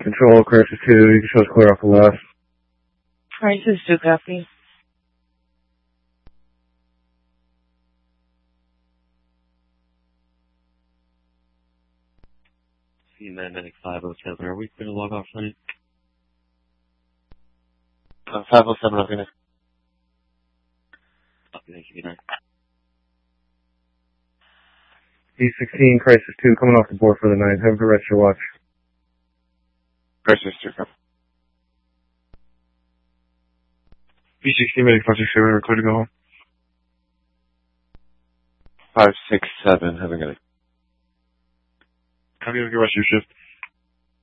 Control, Crisis 2, you can show us clear off the left. Crisis 2, copy. C99507, are we going to log off tonight? 507, I'm going to... Copy, thank you, good night. B16, Crisis 2, coming off the board for the night. Have a good rest of your watch. Crisis 2, come. B16, medic 567, we're clear to go home. 567, have a good night. Have a good rest of your shift.